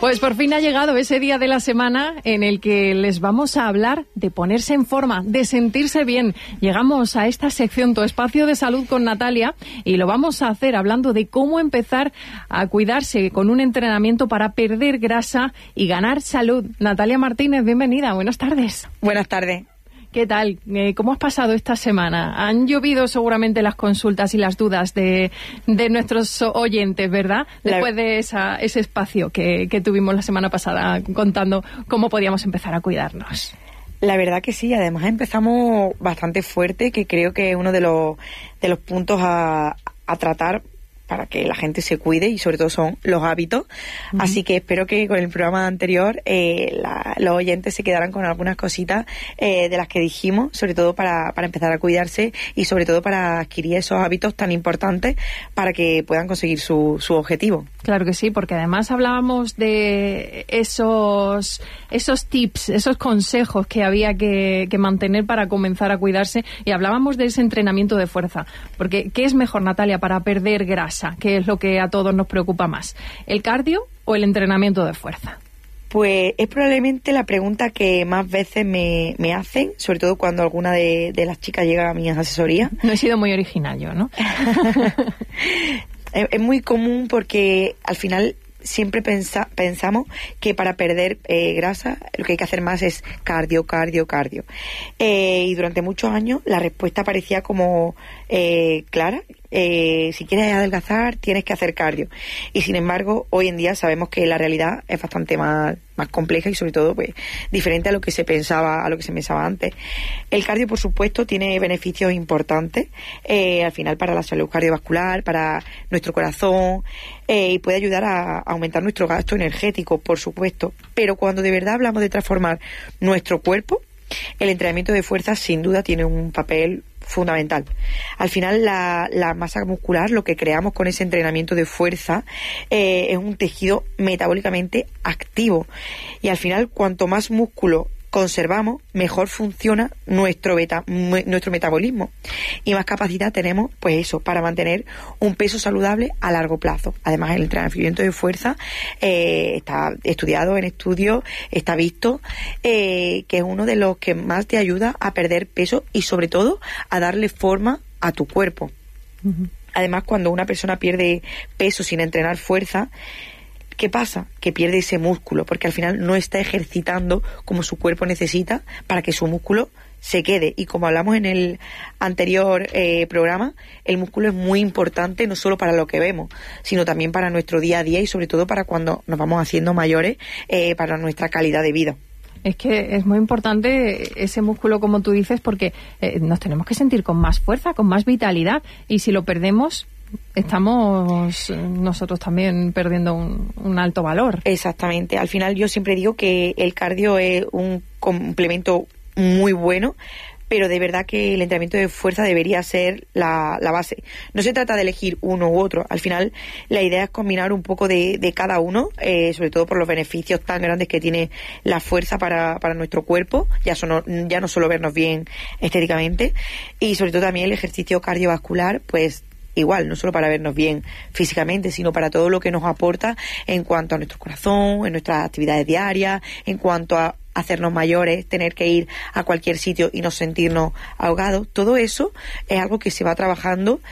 Pues por fin ha llegado ese día de la semana en el que les vamos a hablar de ponerse en forma, de sentirse bien. Llegamos a esta sección, Tu Espacio de Salud con Natalia, y lo vamos a hacer hablando de cómo empezar a cuidarse con un entrenamiento para perder grasa y ganar salud. Natalia Martínez, bienvenida, buenas tardes. Buenas tardes. ¿Qué tal? ¿Cómo has pasado esta semana? Han llovido seguramente las consultas y las dudas de nuestros oyentes, ¿verdad? Después de ese espacio que tuvimos la semana pasada contando cómo podíamos empezar a cuidarnos. La verdad que sí, además empezamos bastante fuerte, que creo que es uno de los puntos a tratar para que la gente se cuide, y sobre todo son los hábitos. Uh-huh. Así que espero que con el programa anterior los oyentes se quedaran con algunas cositas de las que dijimos, sobre todo para empezar a cuidarse y sobre todo para adquirir esos hábitos tan importantes para que puedan conseguir su objetivo. Claro que sí, porque además hablábamos de esos tips, esos consejos que había que mantener para comenzar a cuidarse, y hablábamos de ese entrenamiento de fuerza. Porque, ¿qué es mejor, Natalia, para perder grasa? ¿Qué es lo que a todos nos preocupa más? ¿El cardio o el entrenamiento de fuerza? Pues es probablemente la pregunta que más veces me hacen, sobre todo cuando alguna de las chicas llega a mis asesorías. No he sido muy original yo, ¿no? Es muy común porque al final siempre pensamos que para perder grasa lo que hay que hacer más es cardio. Y durante muchos años la respuesta parecía como clara. Si quieres adelgazar tienes que hacer cardio, y sin embargo hoy en día sabemos que la realidad es bastante más compleja y sobre todo pues diferente a lo que se pensaba antes. El cardio, por supuesto, tiene beneficios importantes al final para la salud cardiovascular, para nuestro corazón, y puede ayudar a aumentar nuestro gasto energético, por supuesto, pero cuando de verdad hablamos de transformar nuestro cuerpo, el entrenamiento de fuerza sin duda tiene un papel fundamental. Al final la masa muscular, lo que creamos con ese entrenamiento de fuerza, es un tejido metabólicamente activo, y al final cuanto más músculo conservamos, mejor funciona nuestro metabolismo, y más capacidad tenemos, pues eso, para mantener un peso saludable a largo plazo. Además, el entrenamiento de fuerza está estudiado en estudios, está visto que es uno de los que más te ayuda a perder peso y sobre todo a darle forma a tu cuerpo. Uh-huh. Además, cuando una persona pierde peso sin entrenar fuerza, ¿qué pasa? Que pierde ese músculo, porque al final no está ejercitando como su cuerpo necesita para que su músculo se quede. Y como hablamos en el anterior programa, el músculo es muy importante no solo para lo que vemos, sino también para nuestro día a día y sobre todo para cuando nos vamos haciendo mayores, para nuestra calidad de vida. Es que es muy importante ese músculo, como tú dices, porque nos tenemos que sentir con más fuerza, con más vitalidad, y si lo perdemos, estamos nosotros también perdiendo un alto valor. Exactamente. Al final yo siempre digo que el cardio es un complemento muy bueno, pero de verdad que el entrenamiento de fuerza debería ser la base. No se trata de elegir uno u otro. Al final la idea es combinar un poco de cada uno, sobre todo por los beneficios tan grandes que tiene la fuerza para nuestro cuerpo, ya no solo vernos bien estéticamente, y sobre todo también el ejercicio cardiovascular, pues igual, no solo para vernos bien físicamente, sino para todo lo que nos aporta en cuanto a nuestro corazón, en nuestras actividades diarias, en cuanto a hacernos mayores, tener que ir a cualquier sitio y no sentirnos ahogados. Todo eso es algo que se va trabajando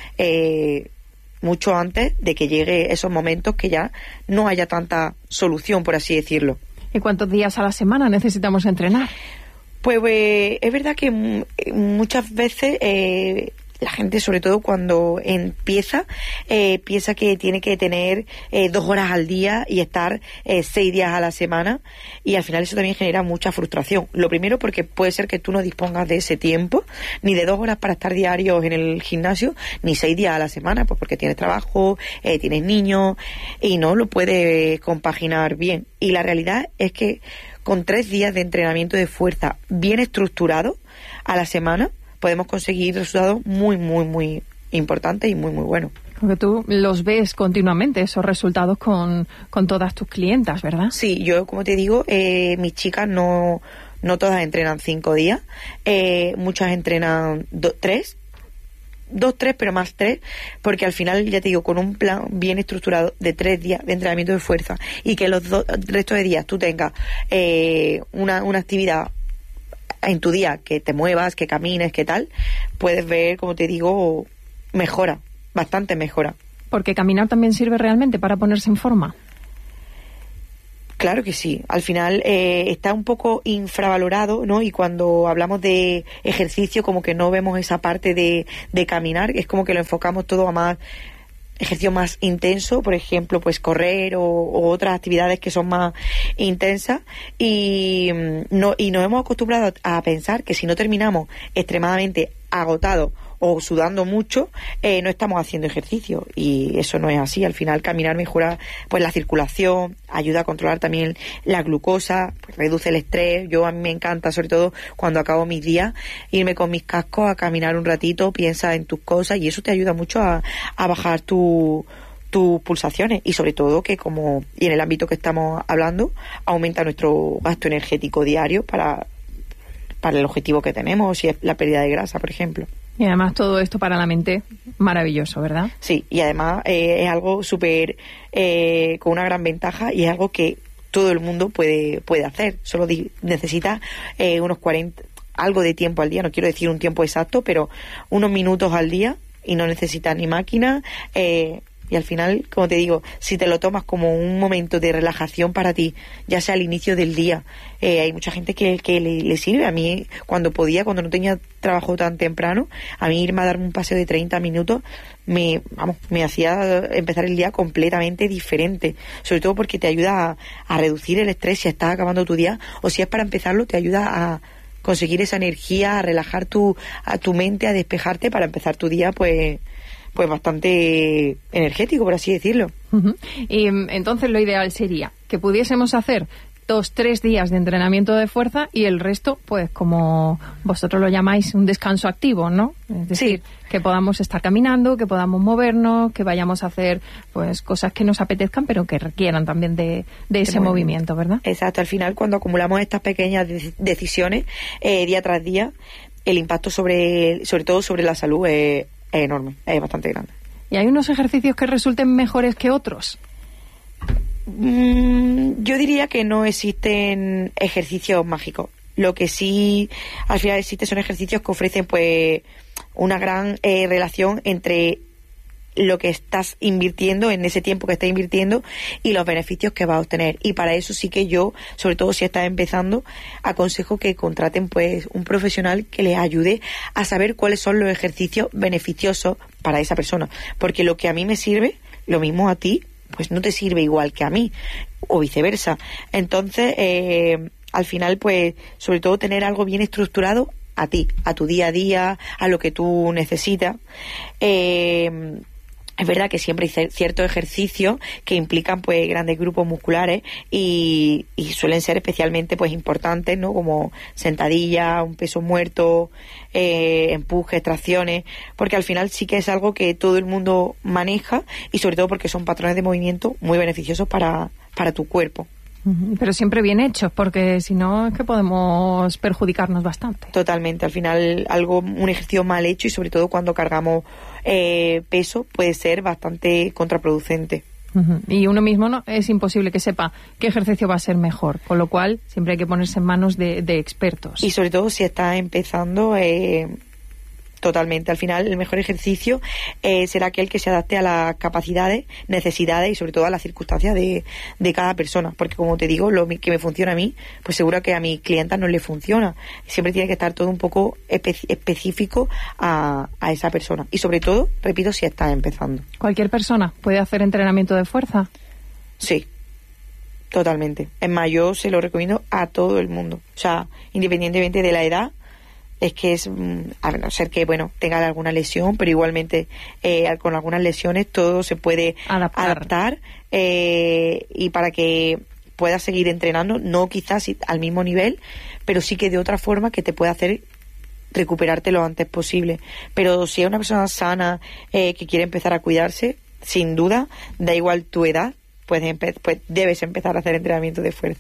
mucho antes de que llegue esos momentos que ya no haya tanta solución, por así decirlo. ¿Y cuántos días a la semana necesitamos entrenar? Pues es verdad que muchas veces la gente, sobre todo cuando empieza, piensa que tiene que tener 2 horas al día y estar 6 días a la semana, y al final eso también genera mucha frustración. Lo primero, porque puede ser que tú no dispongas de ese tiempo, ni de 2 horas para estar diarios en el gimnasio, ni 6 días a la semana, pues porque tienes trabajo, tienes niños y no lo puedes compaginar bien. Y la realidad es que con 3 días de entrenamiento de fuerza bien estructurado a la semana, podemos conseguir resultados muy, muy, muy importantes y muy, muy buenos. Porque tú los ves continuamente, esos resultados con todas tus clientas, ¿verdad? Sí, yo, como te digo, mis chicas no todas entrenan 5 días, muchas entrenan 3, 2, 3, pero más 3, porque al final, ya te digo, con un plan bien estructurado de 3 días de entrenamiento de fuerza y que los restos de días tú tengas una actividad en tu día, que te muevas, que camines, que tal, puedes ver, como te digo, mejora, bastante mejora. Porque caminar también sirve realmente para ponerse en forma. Claro que sí. Al final está un poco infravalorado, ¿no? Y cuando hablamos de ejercicio, como que no vemos esa parte de caminar, es como que lo enfocamos todo a más ejercicio más intenso, por ejemplo, pues correr o otras actividades que son más intensas, y nos hemos acostumbrado a pensar que si no terminamos extremadamente agotados o sudando mucho, no estamos haciendo ejercicio, y eso no es así. Al final caminar mejora pues la circulación, ayuda a controlar también la glucosa, pues reduce el estrés. A mí me encanta, sobre todo cuando acabo mis días, irme con mis cascos a caminar un ratito, piensa en tus cosas, y eso te ayuda mucho a bajar tus pulsaciones, y sobre todo que, como y en el ámbito que estamos hablando, aumenta nuestro gasto energético diario para el objetivo que tenemos, si es la pérdida de grasa, por ejemplo. Y además todo esto para la mente, maravilloso, ¿verdad? Sí, y además es algo súper, con una gran ventaja, y es algo que todo el mundo puede hacer. Solo necesita unos 40, algo de tiempo al día, no quiero decir un tiempo exacto, pero unos minutos al día, y no necesitas ni máquina. Y al final, como te digo, si te lo tomas como un momento de relajación para ti, ya sea al inicio del día, hay mucha gente que le sirve. A mí, cuando no tenía trabajo tan temprano, a mí irme a darme un paseo de 30 minutos me hacía empezar el día completamente diferente, sobre todo porque te ayuda a reducir el estrés si estás acabando tu día, o si es para empezarlo, te ayuda a conseguir esa energía, a relajar a tu mente, a despejarte para empezar tu día pues bastante energético, por así decirlo. Uh-huh. Y entonces lo ideal sería que pudiésemos hacer 2-3 días de entrenamiento de fuerza, y el resto, pues como vosotros lo llamáis, un descanso activo, ¿no? Es decir, sí, que podamos estar caminando, que podamos movernos, que vayamos a hacer pues cosas que nos apetezcan, pero que requieran también de ese movimiento, ¿verdad? Exacto. Al final, cuando acumulamos estas pequeñas decisiones día tras día, el impacto sobre todo sobre la salud es enorme, es bastante grande. ¿Y hay unos ejercicios que resulten mejores que otros? Yo diría que no existen ejercicios mágicos. Lo que sí al final existe son ejercicios que ofrecen pues una gran relación entre lo que estás invirtiendo, en ese tiempo que estás invirtiendo, y los beneficios que vas a obtener. Y para eso sí que yo, sobre todo si estás empezando, aconsejo que contraten pues un profesional que les ayude a saber cuáles son los ejercicios beneficiosos para esa persona, porque lo que a mí me sirve, lo mismo a ti pues no te sirve igual que a mí, o viceversa. Entonces al final pues sobre todo tener algo bien estructurado a ti, a tu día a día, a lo que tú necesitas. Es verdad que siempre hay ciertos ejercicios que implican pues grandes grupos musculares y suelen ser especialmente pues importantes, ¿no? Como sentadillas, un peso muerto, empujes, tracciones, porque al final sí que es algo que todo el mundo maneja, y sobre todo porque son patrones de movimiento muy beneficiosos para tu cuerpo. Pero siempre bien hechos, porque si no es que podemos perjudicarnos bastante. Totalmente. Al final un ejercicio mal hecho, y sobre todo cuando cargamos peso, puede ser bastante contraproducente. Y uno mismo no es imposible que sepa qué ejercicio va a ser mejor, con lo cual siempre hay que ponerse en manos de expertos. Y sobre todo si estás empezando, totalmente. Al final, el mejor ejercicio será aquel que se adapte a las capacidades, necesidades y sobre todo a las circunstancias de cada persona. Porque, como te digo, lo que me funciona a mí, pues seguro que a mis clientas no le funciona. Siempre tiene que estar todo un poco específico a esa persona. Y sobre todo, repito, si estás empezando. ¿Cualquier persona puede hacer entrenamiento de fuerza? Sí. Totalmente. Es más, yo se lo recomiendo a todo el mundo. O sea, independientemente de la edad, es que a no ser que tenga alguna lesión, pero igualmente con algunas lesiones todo se puede adaptar y para que puedas seguir entrenando, no quizás al mismo nivel, pero sí que de otra forma que te pueda hacer recuperarte lo antes posible. Pero si es una persona sana que quiere empezar a cuidarse, sin duda, da igual tu edad, pues debes empezar a hacer entrenamiento de fuerza.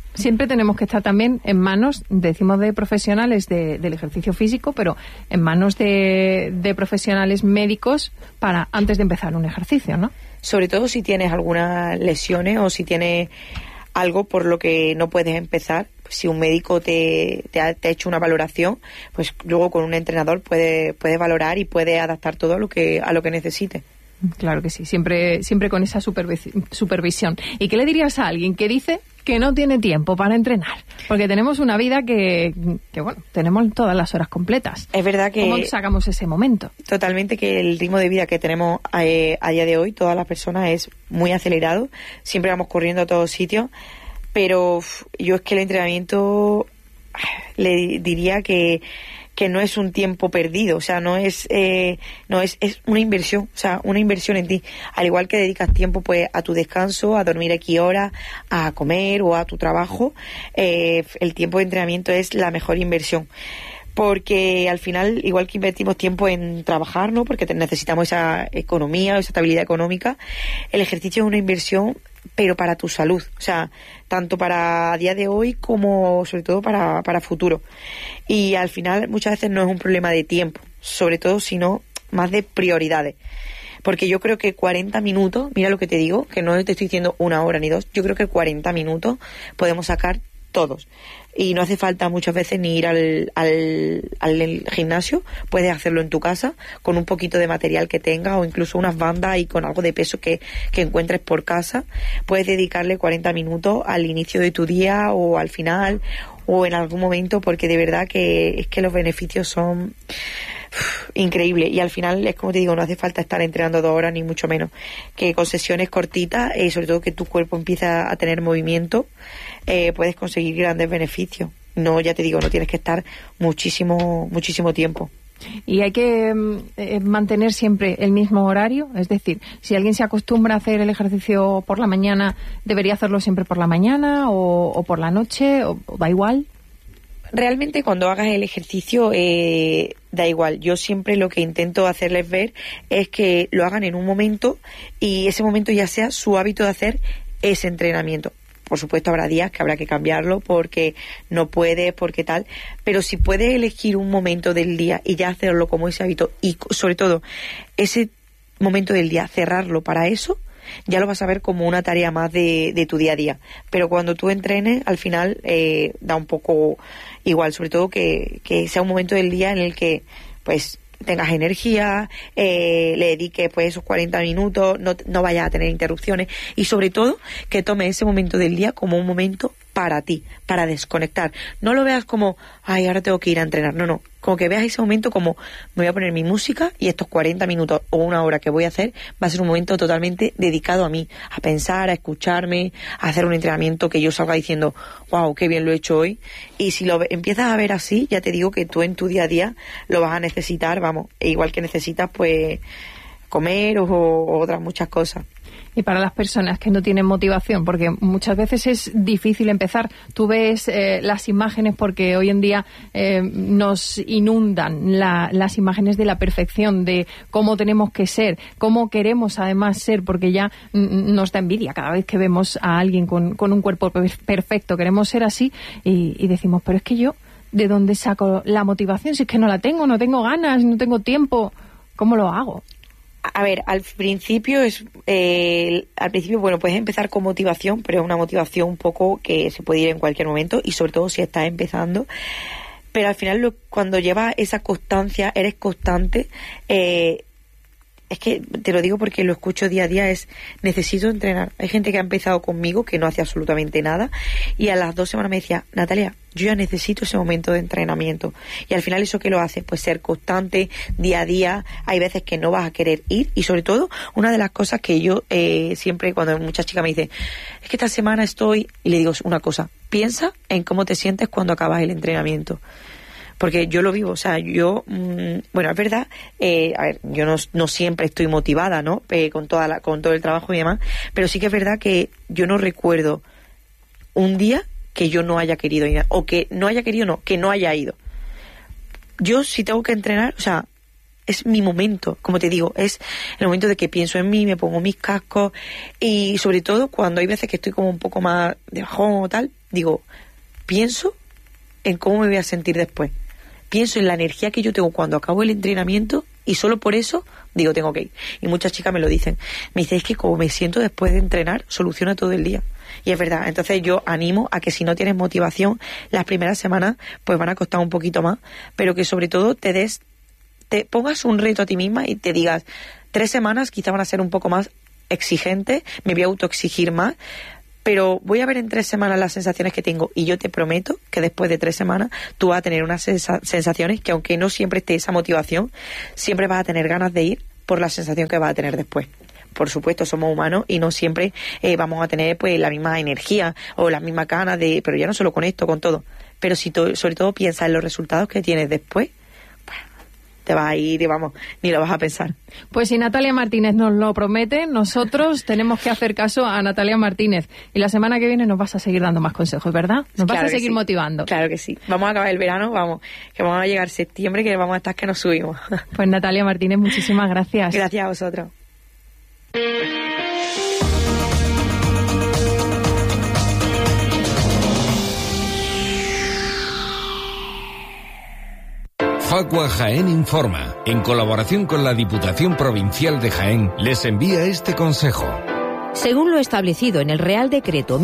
Siempre tenemos que estar también en manos, decimos, de profesionales del ejercicio físico, pero en manos de profesionales médicos para antes de empezar un ejercicio, ¿no? Sobre todo si tienes algunas lesiones o si tienes algo por lo que no puedes empezar. Si un médico te ha hecho una valoración, pues luego con un entrenador puede valorar y puede adaptar todo a lo que necesite. Claro que sí, siempre con esa supervisión. ¿Y qué le dirías a alguien que dice que no tiene tiempo para entrenar? Porque tenemos una vida que bueno, tenemos todas las horas completas. Es verdad que... ¿Cómo sacamos ese momento? Totalmente, que el ritmo de vida que tenemos a día de hoy, todas las personas, es muy acelerado. Siempre vamos corriendo a todos sitios. Pero yo es que el entrenamiento le diría que no es un tiempo perdido, o sea, es una inversión, o sea, una inversión en ti. Al igual que dedicas tiempo pues a tu descanso, a dormir X horas, a comer o a tu trabajo, el tiempo de entrenamiento es la mejor inversión. Porque al final, igual que invertimos tiempo en trabajar, ¿no? Porque necesitamos esa economía, esa estabilidad económica, el ejercicio es una inversión, pero para tu salud, o sea, tanto para a día de hoy como sobre todo para futuro. Y al final muchas veces no es un problema de tiempo, sobre todo, sino más de prioridades. Porque yo creo que 40 minutos, mira lo que te digo, que no te estoy diciendo 1 hora ni 2, yo creo que 40 minutos podemos sacar todos. Y no hace falta muchas veces ni ir al gimnasio, puedes hacerlo en tu casa con un poquito de material que tengas o incluso unas bandas y con algo de peso que encuentres por casa. Puedes dedicarle 40 minutos al inicio de tu día o al final o en algún momento, porque de verdad que es que los beneficios son increíbles. Y al final es como te digo, no hace falta estar entrenando 2 horas ni mucho menos, que con sesiones cortitas, sobre todo que tu cuerpo empieza a tener movimiento, puedes conseguir grandes beneficios. No, ya te digo, no tienes que estar muchísimo tiempo. Y hay que mantener siempre el mismo horario, es decir, si alguien se acostumbra a hacer el ejercicio por la mañana, ¿debería hacerlo siempre por la mañana o por la noche? ¿O da igual? Realmente cuando hagas el ejercicio da igual. Yo siempre lo que intento hacerles ver es que lo hagan en un momento y ese momento ya sea su hábito de hacer ese entrenamiento. Por supuesto habrá días que habrá que cambiarlo porque no puedes, porque tal, pero si puedes elegir un momento del día y ya hacerlo como ese hábito y sobre todo ese momento del día cerrarlo para eso, ya lo vas a ver como una tarea más de tu día a día. Pero cuando tú entrenes, al final da un poco igual, sobre todo que sea un momento del día en el que pues tengas energía, le dediques pues esos 40 minutos, no vayas a tener interrupciones y sobre todo que tomes ese momento del día como un momento para ti, para desconectar. No lo veas como, ay, ahora tengo que ir a entrenar. No, como que veas ese momento como, me voy a poner mi música y estos 40 minutos o 1 hora que voy a hacer va a ser un momento totalmente dedicado a mí, a pensar, a escucharme, a hacer un entrenamiento que yo salga diciendo, wow, qué bien lo he hecho hoy. Y si lo empiezas a ver así, ya te digo que tú en tu día a día lo vas a necesitar, vamos, igual que necesitas pues comer o otras muchas cosas. Y para las personas que no tienen motivación, porque muchas veces es difícil empezar. Tú ves las imágenes, porque hoy en día nos inundan las imágenes de la perfección, de cómo tenemos que ser, cómo queremos además ser, porque ya nos da envidia cada vez que vemos a alguien con un cuerpo perfecto. Queremos ser así y decimos, pero es que yo, ¿de dónde saco la motivación? Si es que no la tengo, no tengo ganas, no tengo tiempo, ¿cómo lo hago? A ver, al principio, bueno, puedes empezar con motivación, pero es una motivación un poco que se puede ir en cualquier momento y sobre todo si estás empezando. Pero al final, cuando llevas esa constancia, eres constante, es que te lo digo porque lo escucho día a día, necesito entrenar. Hay gente que ha empezado conmigo que no hace absolutamente nada y a las 2 semanas me decía, Natalia, yo ya necesito ese momento de entrenamiento. Y al final, ¿eso qué lo hace? Pues ser constante día a día. Hay veces que no vas a querer ir y sobre todo, una de las cosas que yo siempre, cuando muchas chicas me dicen, es que esta semana estoy, y le digo una cosa, piensa en cómo te sientes cuando acabas el entrenamiento. Porque yo lo vivo, o sea, yo, bueno, es verdad, a ver, yo no siempre estoy motivada, ¿no? Con todo el trabajo y demás, pero sí que es verdad que yo no recuerdo un día que yo no haya querido ir, o que no haya querido, no, que no haya ido. Yo si tengo que entrenar, o sea, es mi momento, como te digo, es el momento de que pienso en mí, me pongo mis cascos y sobre todo cuando hay veces que estoy como un poco más de bajón o tal, digo, pienso en cómo me voy a sentir después. Pienso en la energía que yo tengo cuando acabo el entrenamiento y solo por eso digo, tengo que ir. Y muchas chicas me lo dicen. Me dicen, es que como me siento después de entrenar, soluciona todo el día. Y es verdad. Entonces yo animo a que si no tienes motivación, las primeras semanas pues van a costar un poquito más, pero que sobre todo te pongas un reto a ti misma y te digas, 3 semanas quizá van a ser un poco más exigentes, me voy a autoexigir más, pero voy a ver en 3 semanas las sensaciones que tengo y yo te prometo que después de 3 semanas tú vas a tener unas sensaciones que aunque no siempre esté esa motivación, siempre vas a tener ganas de ir por la sensación que vas a tener después. Por supuesto, somos humanos y no siempre vamos a tener pues la misma energía o las mismas ganas de, pero ya no solo con esto, con todo. Pero si sobre todo piensas en los resultados que tienes después, te vas a ir y vamos, ni lo vas a pensar. Pues si Natalia Martínez nos lo promete, nosotros tenemos que hacer caso a Natalia Martínez. Y la semana que viene nos vas a seguir dando más consejos, ¿verdad? Nos vas a seguir motivando. Claro que sí. Vamos a acabar el verano, que vamos a llegar septiembre, que vamos a estar que nos subimos. Pues Natalia Martínez, muchísimas gracias. Gracias a vosotros. Facua Jaén Informa, en colaboración con la Diputación Provincial de Jaén, les envía este consejo. Según lo establecido en el Real Decreto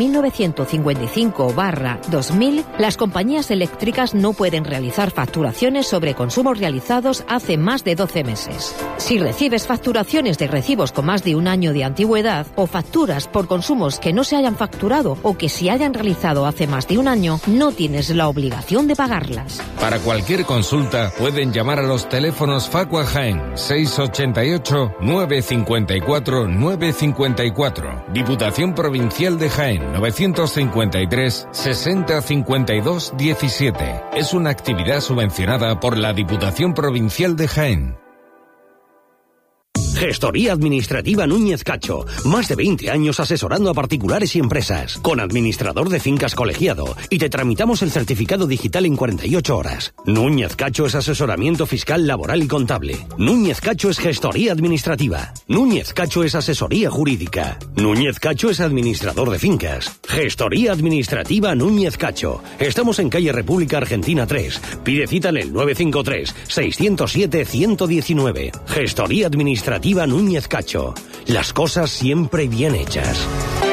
1955/2000, las compañías eléctricas no pueden realizar facturaciones sobre consumos realizados hace más de 12 meses. Si recibes facturaciones de recibos con más de un año de antigüedad o facturas por consumos que no se hayan facturado o que se hayan realizado hace más de un año, no tienes la obligación de pagarlas. Para cualquier consulta pueden llamar a los teléfonos Facua Jaén 688 954 954. Diputación Provincial de Jaén 953 60 52 17. Es una actividad subvencionada por la Diputación Provincial de Jaén. Gestoría Administrativa Núñez Cacho. Más de 20 años asesorando a particulares y empresas. Con administrador de fincas colegiado. Y te tramitamos el certificado digital en 48 horas. Núñez Cacho es asesoramiento fiscal, laboral y contable. Núñez Cacho es gestoría administrativa. Núñez Cacho es asesoría jurídica. Núñez Cacho es administrador de fincas. Gestoría Administrativa Núñez Cacho. Estamos en calle República Argentina 3. Pide cita en el 953 607 119. Gestoría Administrativa Núñez Cacho. Las cosas siempre bien hechas.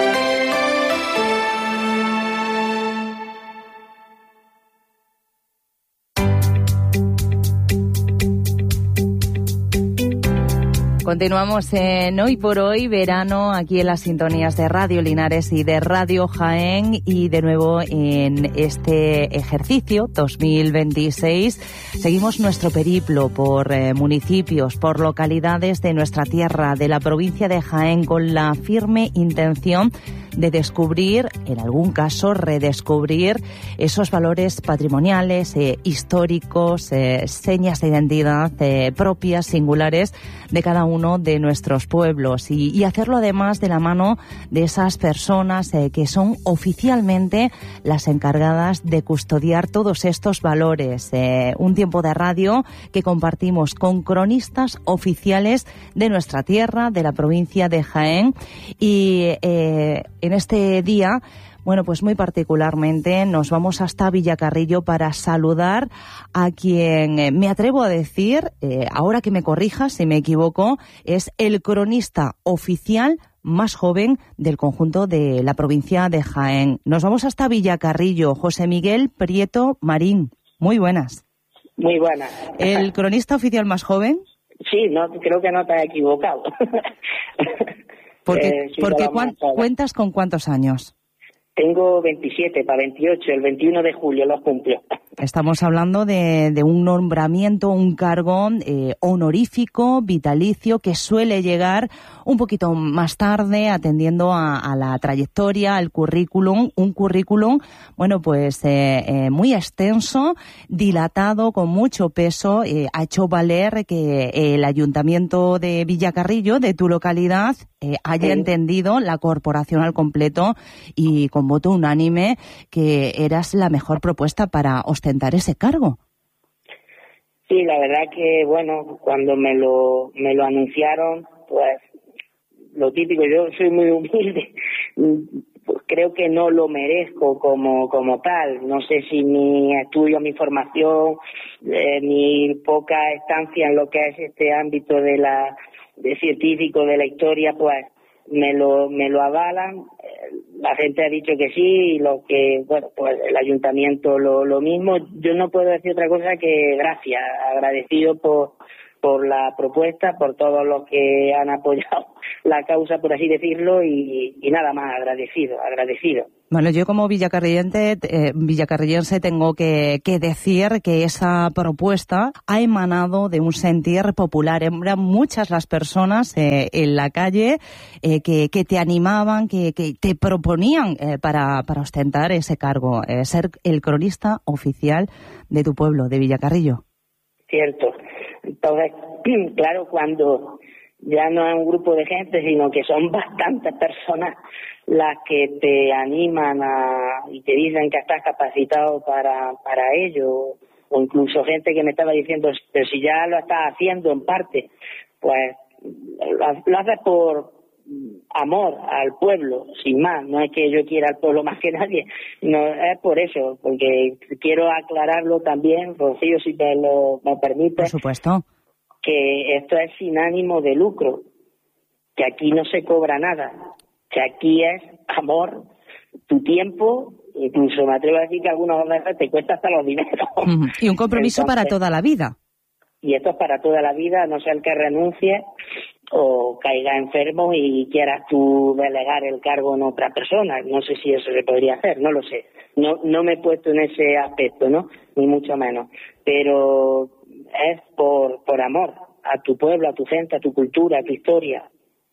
Continuamos en Hoy por Hoy, verano, aquí en las sintonías de Radio Linares y de Radio Jaén, y de nuevo en este ejercicio 2026 seguimos nuestro periplo por municipios, por localidades de nuestra tierra, de la provincia de Jaén, con la firme intención de descubrir, en algún caso redescubrir, esos valores patrimoniales, históricos, señas de identidad propias, singulares de cada uno de nuestros pueblos, y hacerlo además de la mano de esas personas que son oficialmente las encargadas de custodiar todos estos valores. Un tiempo de radio que compartimos con cronistas oficiales de nuestra tierra, de la provincia de Jaén, y en este día, bueno, pues muy particularmente nos vamos hasta Villacarrillo para saludar a quien me atrevo a decir, ahora que me corrijas si me equivoco, es el cronista oficial más joven del conjunto de la provincia de Jaén. Nos vamos hasta Villacarrillo. José Miguel Prieto Marín. Muy buenas. Muy buenas. ¿El cronista oficial más joven? Sí, no, creo que no te has equivocado. Porque ¿cuentas con cuántos años? Tengo 27 para 28, el 21 de julio los cumplo. Estamos hablando de un nombramiento, un cargo honorífico, vitalicio, que suele llegar un poquito más tarde, atendiendo a la trayectoria, al currículum, un currículum, bueno, pues muy extenso, dilatado, con mucho peso. Ha hecho valer que el Ayuntamiento de Villacarrillo, de tu localidad, haya entendido, la corporación al completo, y con voto unánime, que eras la mejor propuesta para ostentar ese cargo. Sí, la verdad que, bueno, cuando me lo anunciaron, pues lo típico, yo soy muy humilde, pues creo que no lo merezco como tal. No sé si mi estudio, mi formación, mi poca estancia en lo que es este ámbito de científico de la historia, pues me lo avalan. La gente ha dicho que sí, y lo que, bueno, pues el ayuntamiento lo mismo. Yo no puedo decir otra cosa que gracias, agradecido por la propuesta, por todos los que han apoyado la causa, por así decirlo, y nada más, agradecido. Bueno, yo como villacarrillense tengo que decir que esa propuesta ha emanado de un sentir popular. Eran muchas las personas en la calle que te animaban, que te proponían para ostentar ese cargo, ser el cronista oficial de tu pueblo, de Villacarrillo. Cierto. Entonces, claro, cuando ya no es un grupo de gente, sino que son bastantes personas las que te animan y te dicen que estás capacitado para ello, o incluso gente que me estaba diciendo, pero si ya lo estás haciendo en parte, pues lo haces por amor al pueblo, sin más. No es que yo quiera al pueblo más que nadie, no es por eso, porque quiero aclararlo también, Rocío, si me permite. Por supuesto. Que esto es sin ánimo de lucro, que aquí no se cobra nada, que aquí es amor, tu tiempo, incluso me atrevo a decir que algunas veces te cuesta hasta los dineros. Y un compromiso para toda la vida. Y esto es para toda la vida, a no ser que renuncie o caiga enfermo y quieras tú delegar el cargo en otra persona. No sé si eso se podría hacer, no lo sé. No me he puesto en ese aspecto, ¿no? Ni mucho menos. Pero es por amor a tu pueblo, a tu gente, a tu cultura, a tu historia.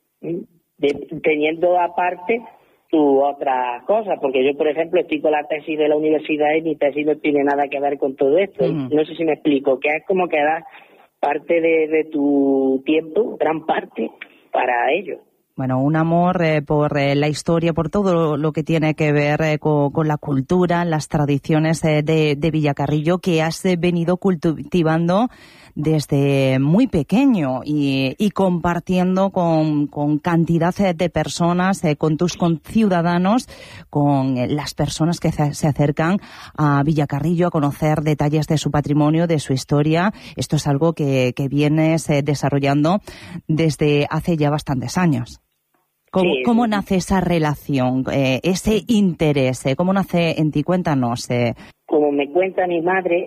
Teniendo aparte tu otra cosa, porque yo, por ejemplo, estoy con la tesis de la universidad y mi tesis no tiene nada que ver con todo esto. No sé si me explico, que es como que das parte de tu tiempo, gran parte, para ello. Bueno, un amor por la historia, por todo lo que tiene que ver con la cultura, las tradiciones de Villacarrillo, que has venido cultivando desde muy pequeño y compartiendo con cantidad de personas, con tus conciudadanos, con las personas que se acercan a Villacarrillo a conocer detalles de su patrimonio, de su historia. Esto es algo que vienes desarrollando desde hace ya bastantes años. ¿Cómo nace esa relación, ese interés? ¿Cómo nace en ti? Cuéntanos. Como me cuenta mi madre,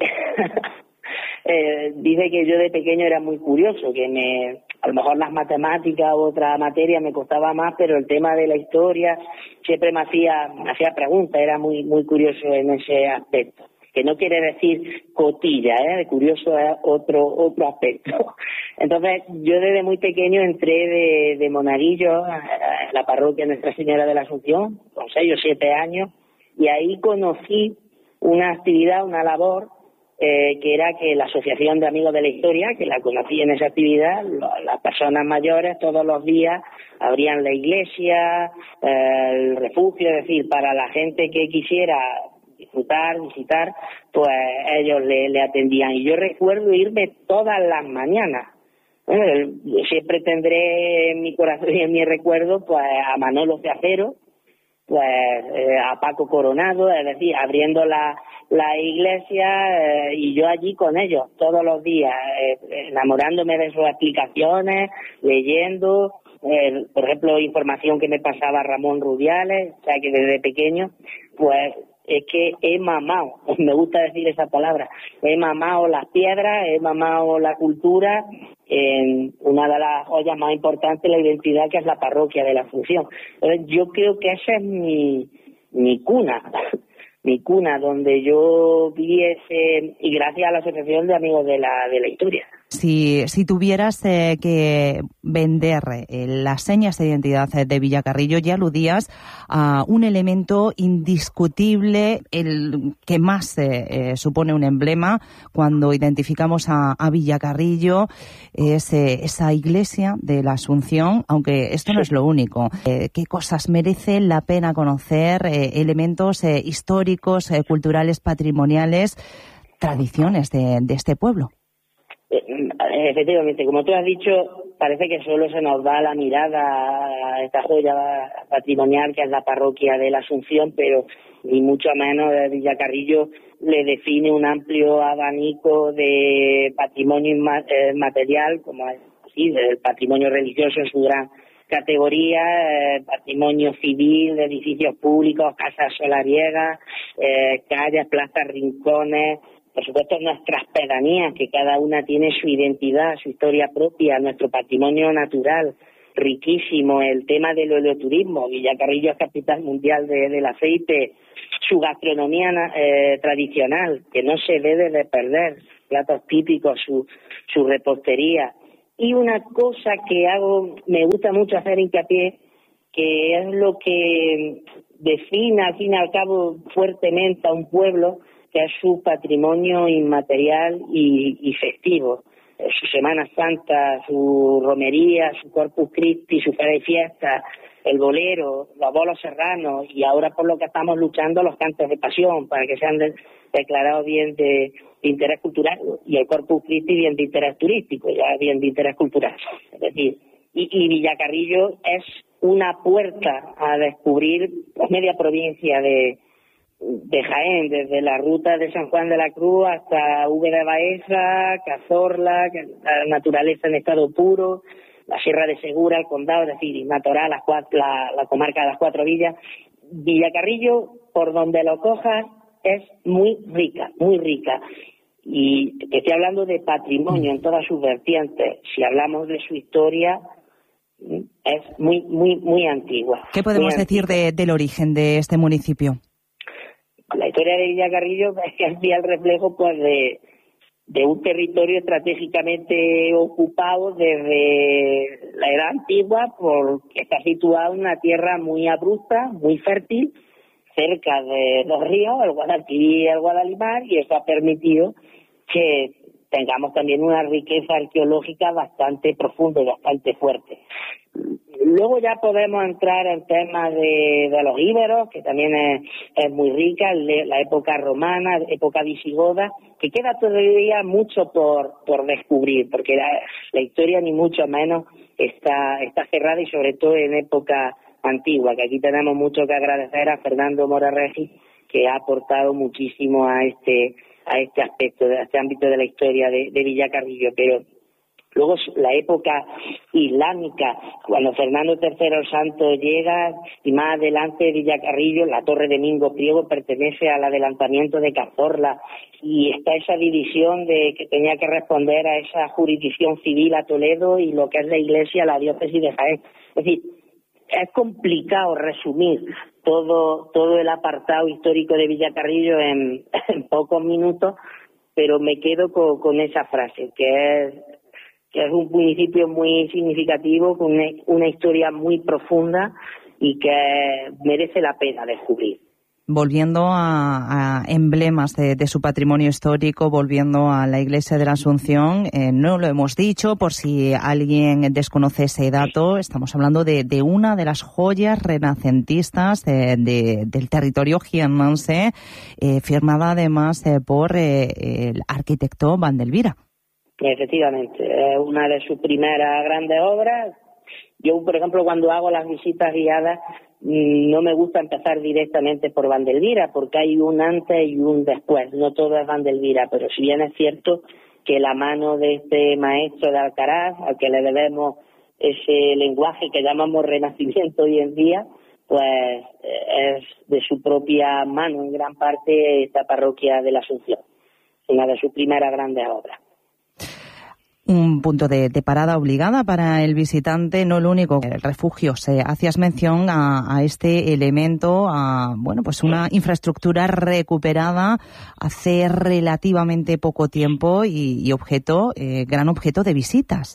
dice que yo de pequeño era muy curioso, que a lo mejor las matemáticas u otra materia me costaba más, pero el tema de la historia siempre me hacía preguntas, era muy, muy curioso en ese aspecto. Que no quiere decir cotilla, curioso es otro aspecto. Entonces, yo desde muy pequeño entré de monaguillo a la parroquia Nuestra Señora de la Asunción, con 6 o 7 años, y ahí conocí una actividad, una labor, que era que la Asociación de Amigos de la Historia, que la conocí en esa actividad, las personas mayores todos los días abrían la iglesia, el refugio, es decir, para la gente que quisiera disfrutar, visitar, pues ellos le atendían. Y yo recuerdo irme todas las mañanas. Siempre tendré en mi corazón y en mi recuerdo pues a Manolo Ceacero, pues a Paco Coronado, es decir, abriendo la iglesia, y yo allí con ellos todos los días, enamorándome de sus explicaciones, leyendo, por ejemplo, información que me pasaba Ramón Rubiales, o sea que desde pequeño, pues es que he mamado, me gusta decir esa palabra, he mamado las piedras, he mamado la cultura en una de las joyas más importantes de la identidad, que es la parroquia de la Asunción. Entonces yo creo que esa es mi cuna, donde yo vi y gracias a la Asociación de Amigos de la Historia. Si tuvieras que vender las señas de identidad de Villacarrillo, ya aludías a un elemento indiscutible, el que más supone un emblema cuando identificamos a Villacarrillo, es esa iglesia de la Asunción, aunque esto no es lo único. ¿Qué cosas merece la pena conocer? Elementos históricos, culturales, patrimoniales, tradiciones de este pueblo. Efectivamente, como tú has dicho, parece que solo se nos va la mirada a esta joya patrimonial que es la parroquia de la Asunción, pero ni mucho menos Villacarrillo le define un amplio abanico de patrimonio material, como es así, del patrimonio religioso en su gran categoría, patrimonio civil, edificios públicos, casas solariegas, calles, plazas, rincones, por supuesto nuestras pedanías, que cada una tiene su identidad, su historia propia, nuestro patrimonio natural, riquísimo, el tema del oleoturismo, Villacarrillo es capital mundial del aceite, su gastronomía tradicional, que no se debe de perder, platos típicos, su repostería. Y una cosa que me gusta mucho hacer hincapié, que es lo que define al fin y al cabo fuertemente a un pueblo, que es su patrimonio inmaterial y festivo. Su Semana Santa, su romería, su Corpus Christi, su Feria de Fiesta, el bolero, los bolos serranos y ahora por lo que estamos luchando los cantos de pasión para que sean declarados bien de interés cultural y el Corpus Christi bien de interés turístico, ya bien de interés cultural. Es decir, y Villacarrillo es una puerta a descubrir media provincia de Jaén, desde la ruta de San Juan de la Cruz hasta Úbeda de Baeza, Cazorla, la naturaleza en estado puro, la Sierra de Segura, el Condado, es decir, Matorá, la comarca de las Cuatro Villas. Villacarrillo, por donde lo cojas, es muy rica, muy rica. Y te estoy hablando de patrimonio en todas sus vertientes. Si hablamos de su historia, es muy, muy, muy antigua. ¿Qué podemos decir del origen de este municipio? La historia de Villacarrillo es el reflejo pues de un territorio estratégicamente ocupado desde la Edad Antigua, porque está situado en una tierra muy abrupta, muy fértil, cerca de los ríos, el Guadalquivir y el Guadalimar, y eso ha permitido que tengamos también una riqueza arqueológica bastante profunda y bastante fuerte. Luego ya podemos entrar en temas de los íberos, que también es muy rica, la época romana, época visigoda, que queda todavía mucho por descubrir, porque la historia ni mucho menos está cerrada y sobre todo en época antigua, que aquí tenemos mucho que agradecer a Fernando Mora Regis, que ha aportado muchísimo a este aspecto, a este ámbito de la historia de Villacarrillo, pero luego la época islámica, cuando Fernando III el Santo llega, y más adelante Villacarrillo, la Torre de Mingo Priego pertenece al adelantamiento de Cazorla, y está esa división de que tenía que responder a esa jurisdicción civil a Toledo y lo que es la Iglesia, la diócesis de Jaén. Es decir, es complicado resumir todo el apartado histórico de Villacarrillo en pocos minutos, pero me quedo con esa frase, que es un municipio muy significativo, con una historia muy profunda y que merece la pena descubrir. Volviendo a emblemas de su patrimonio histórico, volviendo a la Iglesia de la Asunción, no lo hemos dicho, por si alguien desconoce ese dato, estamos hablando de una de las joyas renacentistas del territorio jiennense, firmada además por el arquitecto Vandelvira. Efectivamente, es una de sus primeras grandes obras. Yo, por ejemplo, cuando hago las visitas guiadas, no me gusta empezar directamente por Vandelvira, porque hay un antes y un después. No todo es Vandelvira, pero si bien es cierto que la mano de este maestro de Alcaraz, al que le debemos ese lenguaje que llamamos renacimiento hoy en día, pues es de su propia mano en gran parte esta parroquia de la Asunción, una de sus primeras grandes obras. Un punto de parada obligada para el visitante, no el único, el refugio. Hacías mención a este elemento, pues una infraestructura recuperada hace relativamente poco tiempo y gran objeto de visitas.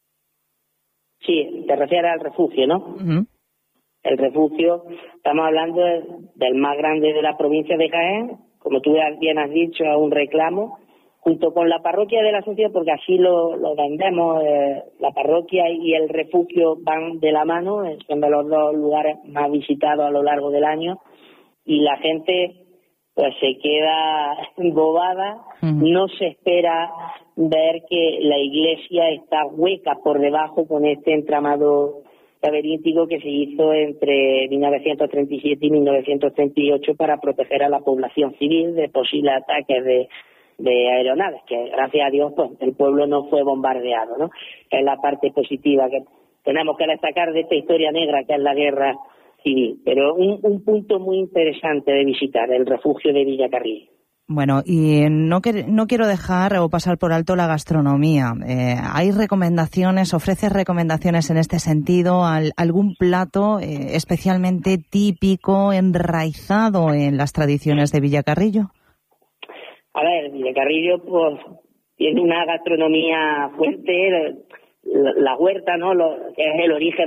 Sí, te refieres al refugio, ¿no? Uh-huh. El refugio, estamos hablando del más grande de la provincia de Jaén, como tú bien has dicho, es un reclamo, junto con la parroquia de la Asunción, porque así lo vendemos, la parroquia y el refugio van de la mano, son de los dos lugares más visitados a lo largo del año, y la gente pues se queda embobada. No se espera ver que la iglesia está hueca por debajo con este entramado laberíntico que se hizo entre 1937 y 1938 para proteger a la población civil de posibles ataques de aeronaves, que gracias a Dios pues el pueblo no fue bombardeado, ¿no? Es la parte positiva que tenemos que destacar de esta historia negra que es la guerra civil. Pero un punto muy interesante de visitar, el refugio de Villacarrillo. Bueno, y no quiero dejar o pasar por alto la gastronomía. ¿Hay recomendaciones, ofreces recomendaciones en este sentido? ¿Algún plato especialmente típico, enraizado en las tradiciones de Villacarrillo? A ver, Villacarrillo pues tiene una gastronomía fuerte, la huerta, ¿no? Que es el origen